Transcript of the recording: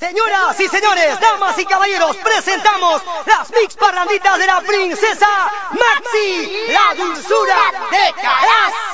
Señoras y señores, damas y caballeros, presentamos las mix parranditas de la princesa Maxi, la dulzura de Caraz.